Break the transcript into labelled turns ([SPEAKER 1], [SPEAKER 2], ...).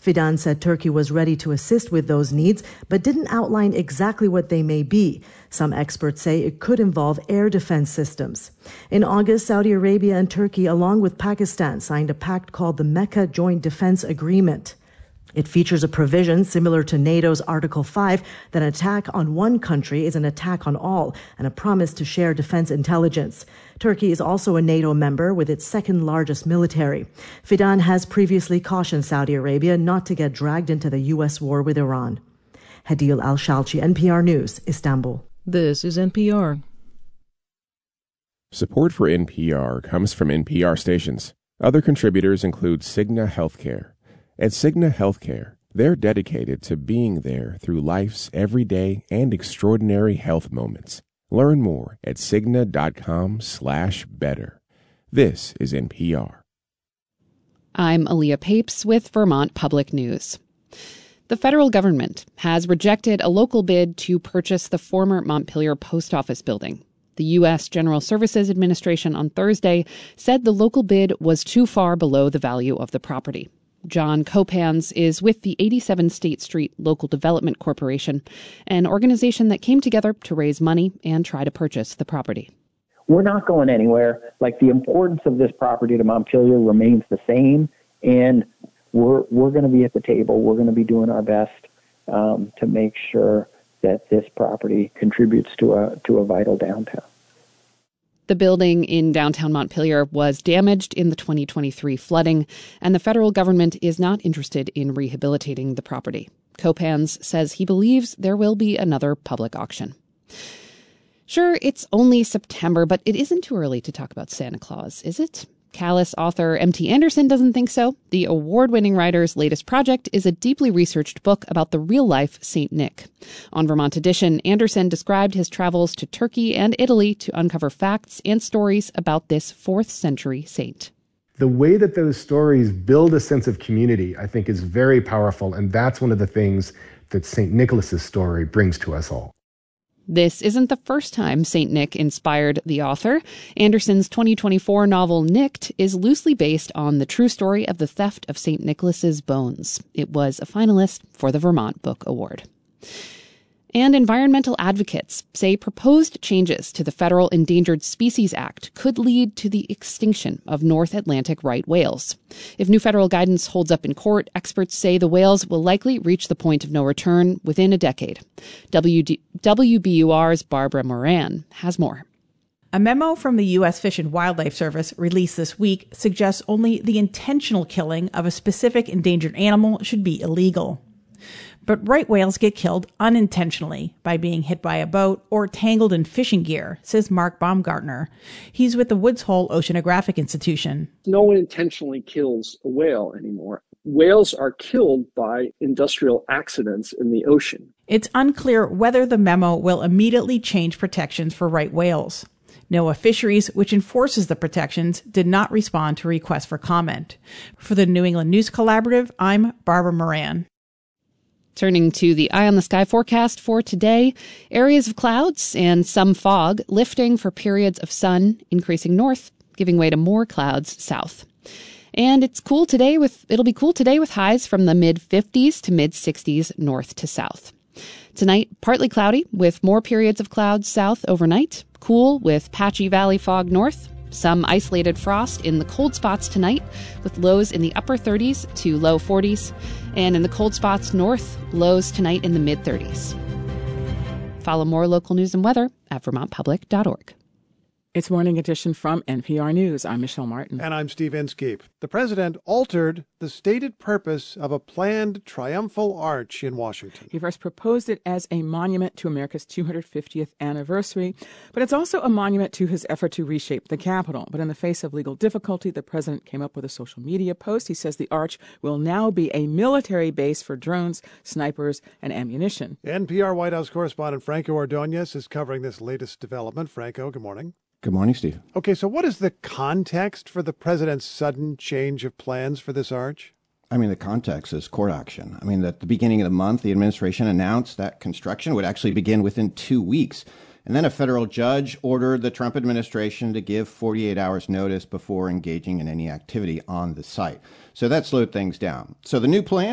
[SPEAKER 1] Fidan said Turkey was ready to assist with those needs, but didn't outline exactly what they may be. Some experts say it could involve air defense systems. In August, Saudi Arabia and Turkey, along with Pakistan, signed a pact called the Mecca Joint Defense Agreement. It features a provision similar to NATO's Article 5 that an attack on one country is an attack on all, and a promise to share defense intelligence. Turkey is also a NATO member with its second largest military. Fidan has previously cautioned Saudi Arabia not to get dragged into the U.S. war with Iran. Hadil Al-Shalchi, NPR News, Istanbul.
[SPEAKER 2] This is NPR.
[SPEAKER 3] Support for NPR comes from NPR stations. Other contributors include Cigna Healthcare. At Cigna Healthcare, they're dedicated to being there through life's everyday and extraordinary health moments. Learn more at Cigna.com/better. This is NPR.
[SPEAKER 4] I'm Aaliyah Papes with Vermont Public News. The federal government has rejected a local bid to purchase the former Montpelier Post Office building. The U.S. General Services Administration on Thursday said the local bid was too far below the value of the property. John Kopans is with the 87 State Street Local Development Corporation, an organization that came together to raise money and try to purchase the property.
[SPEAKER 5] We're not going anywhere. Like, the importance of this property to Montpelier remains the same, and we're going to be at the table. We're going to be doing our best to make sure that this property contributes to a vital downtown.
[SPEAKER 4] The building in downtown Montpelier was damaged in the 2023 flooding, and the federal government is not interested in rehabilitating the property. Kopans says he believes there will be another public auction. Sure, it's only September, but it isn't too early to talk about Santa Claus, is it? Callus author M.T. Anderson doesn't think so. The award-winning writer's latest project is a deeply researched book about the real-life St. Nick. On Vermont Edition, Anderson described his travels to Turkey and Italy to uncover facts and stories about this 4th century saint.
[SPEAKER 6] The way that those stories build a sense of community, I think, is very powerful, and that's one of the things that St. Nicholas's story brings to us all.
[SPEAKER 4] This isn't the first time St. Nick inspired the author. Anderson's 2024 novel Nicked is loosely based on the true story of the theft of St. Nicholas's bones. It was a finalist for the Vermont Book Award. And environmental advocates say proposed changes to the Federal Endangered Species Act could lead to the extinction of North Atlantic right whales. If new federal guidance holds up in court, experts say the whales will likely reach the point of no return within a decade. WBUR's Barbara Moran has more.
[SPEAKER 7] A memo from the U.S. Fish and Wildlife Service released this week suggests only the intentional killing of a specific endangered animal should be illegal. But right whales get killed unintentionally by being hit by a boat or tangled in fishing gear, says Mark Baumgartner. He's with the Woods Hole Oceanographic Institution.
[SPEAKER 8] No one intentionally kills a whale anymore. Whales are killed by industrial accidents in the ocean.
[SPEAKER 7] It's unclear whether the memo will immediately change protections for right whales. NOAA Fisheries, which enforces the protections, did not respond to requests for comment. For the New England News Collaborative, I'm Barbara Moran.
[SPEAKER 4] Turning to the eye on the sky forecast for today, areas of clouds and some fog lifting for periods of sun increasing north, giving way to more clouds south. And it'll be cool today with highs from the mid-50s to mid-60s north to south. Tonight, partly cloudy with more periods of clouds south overnight, cool with patchy valley fog north. Some isolated frost in the cold spots tonight, with lows in the upper 30s to low 40s. And in the cold spots north, lows tonight in the mid-30s. Follow more local news and weather at vermontpublic.org.
[SPEAKER 2] It's Morning Edition from NPR News. I'm Michelle Martin.
[SPEAKER 9] And I'm Steve Inskeep. The president altered the stated purpose of a planned triumphal arch in Washington.
[SPEAKER 2] He first proposed it as a monument to America's 250th anniversary, but it's also a monument to his effort to reshape the Capitol. But in the face of legal difficulty, the president came up with a social media post. He says the arch will now be a military base for drones, snipers, and ammunition.
[SPEAKER 9] NPR White House correspondent Franco Ordonez is covering this latest development. Franco, good morning.
[SPEAKER 10] Good morning, Steve.
[SPEAKER 9] Okay, so what is the context for the president's sudden change of plans for this arch?
[SPEAKER 10] I mean, the context is court action. I mean, at the beginning of the month, the administration announced that construction would actually begin within 2 weeks. And then a federal judge ordered the Trump administration to give 48 hours notice before engaging in any activity on the site. So that slowed things down. So the new plan